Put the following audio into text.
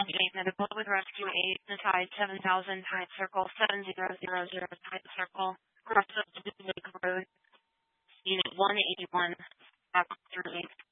Medical with Rescue 8, Tide 7000, Tide Circle 7000, Tide Circle, cross of Lake Road, Unit 181, back through 8.